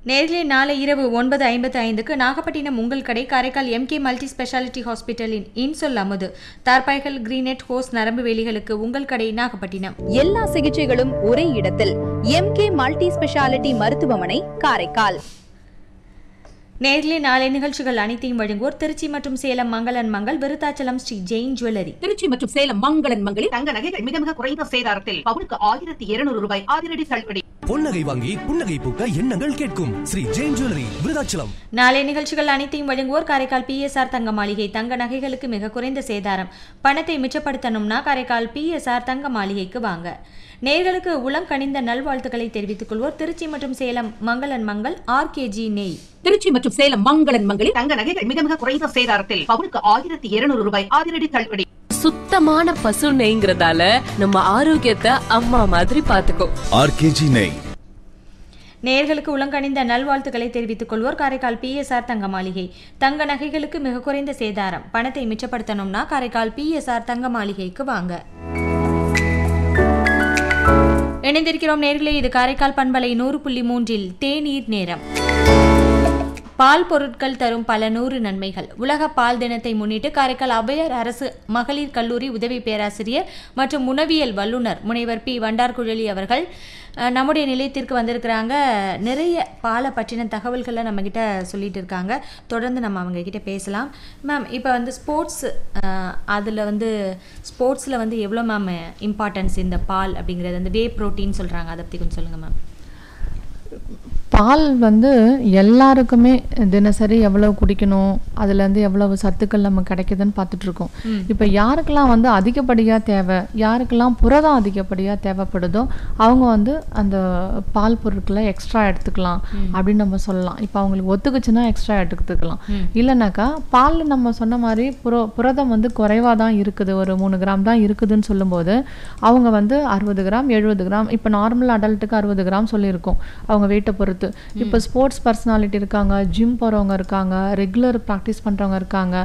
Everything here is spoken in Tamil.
நேரில் நாளை இரவு 9:55க்கு நாகப்பட்டினம் உங்கள் கடை காரைக்கால் எம்கே மல்டி ஸ்பெஷாலிட்டி ஹாஸ்பிட்டலின் இன்சொல் அமுது தார்பாய்கள் கிரீனெட் ஹோஸ் நரம்பு வேலிகளுக்கு உங்கள் கடை நாகப்பட்டினம். எல்லா சிகிச்சைகளும் ஒரே இடத்தில் எம்கே மல்டி ஸ்பெஷாலிட்டி மருத்துவமனை காரைக்கால். நேரிலே நாளை நிகழ்ச்சிகள் அனைத்தையும் வழங்குவோர் திருச்சி மற்றும் சேலம் மங்களன் மங்கள், விருத்தாச்சலம் ஸ்ரீ ஜெயின் ஜுவல்லரி. திருச்சி மற்றும் சேலம் மங்களன் மங்களில் தங்க நகைகள் மிக மிக குறைந்த சேதாரத்தில் பவுனுக்கு 1200 ரூபாய் அதிரடி தள்ளுபடி. பொன்னகை வாங்கி புன்னகை பூக்க எண்ணங்கள் கேட்கும் ஸ்ரீ ஜெயின் ஜுவல்லரி, விருத்தாச்சலம். நாளை நிகழ்ச்சிகள் அனைத்தையும் வழங்குவோர் காரைக்கால் PSR தங்க மாளிகை. தங்க நகைகளுக்கு மிக குறைந்த சேதாரம். பணத்தை மிச்சப்படுத்தணும்னா காரைக்கால் PSR தங்க மாளிகைக்கு வாங்க. நேயர்களுக்கு உளம் கனிந்த நல்வாழ்த்துக்களை தெரிவித்துக் கொள்வோர் திருச்சி மற்றும் சேலம் மங்களன் மங்கள், RKG நெய். திருச்சி மற்றும் சேலம் மங்களன் மங்களில் தங்க நகைகள் மிக மிக குறைந்த சேதாரத்தில் பவுனுக்கு 1200 ரூபாய் அதிரடி தள்ளுபடி. சுத்தமான பசு நெய்ங்கிறதால நம்ம ஆரோக்கியத்தை அம்மா மாதிரி பாத்துக்கோ. RKG நெய். நேயர்களுக்கு உலங்கணிந்த நல்வாழ்த்துக்களை தெரிவித்துக் கொள்வோர் காரைக்கால் PSR தங்க மாளிகை. தங்க நகைகளுக்கு மிக குறைந்த சேதாரம். பணத்தை மிச்சப்படுத்தணும்னா காரைக்கால் PSR தங்க மாளிகைக்கு வாங்க. இணைந்திருக்கிறோம் நேயர்களே, இது காரைக்கால் பண்பலை 100.3 தேநீர் நேரம். பால் பொருட்கள் தரும் பல 100 நன்மைகள். உலக பால் தினத்தை முன்னிட்டு காரைக்கால் அபயர் அரசு மகளிர் கல்லூரி உதவி பேராசிரியர் மற்றும் உணவியல் வல்லுநர் முனைவர் P. வண்டார்குழலி அவர்கள் நம்முடைய நிலையத்திற்கு வந்திருக்கிறாங்க. நிறைய பாலை பற்றின தகவல்களை நம்மக்கிட்ட சொல்லிட்டு இருக்காங்க. தொடர்ந்து நம்ம அவங்க கிட்ட பேசலாம். மேம், இப்போ வந்து ஸ்போர்ட்ஸில் வந்து எவ்வளோ மேம் இம்பார்ட்டன்ஸ் இந்த பால் அப்படிங்கிறது, அந்த வே ப்ரோட்டீன் சொல்கிறாங்க, அதை பற்றி கொஞ்சம் சொல்லுங்கள் மேம். பால் வந்து எல்லாருக்குமே தினசரி எவ்வளவு குடிக்கணும், அதுலேருந்து எவ்வளவு சத்துக்கள் நமக்கு கிடைக்குதுன்னு பார்த்துட்ருக்கோம். இப்போ யாருக்கெல்லாம் வந்து அதிகப்படியாக தேவை, யாருக்கெல்லாம் புரதம் அதிகப்படியாக தேவைப்படுதோ அவங்க வந்து அந்த பால் பொருட்களை எக்ஸ்ட்ரா எடுத்துக்கலாம் அப்படின்னு நம்ம சொல்லலாம். இப்போ அவங்களுக்கு ஒத்துக்குச்சுன்னா எக்ஸ்ட்ரா எடுத்துக்கலாம். இல்லைனாக்கா பாலில் நம்ம சொன்ன மாதிரி புரதம் வந்து குறைவாக தான் இருக்குது, ஒரு 3 கிராம் தான் இருக்குதுன்னு சொல்லும்போது அவங்க வந்து 60 கிராம் 70 கிராம், இப்போ நார்மல் அடல்ட்டுக்கு 60 கிராம் சொல்லியிருக்கோம் அவங்க வெயிட்டை பொறுத்து. இப்போ ஸ்போர்ட்ஸ் பர்சனாலிட்டி இருக்காங்க, ஜிம் போகிறவங்க இருக்காங்க, ரெகுலர் ப்ராக்டிஸ் பண்ணுறவங்க இருக்காங்க,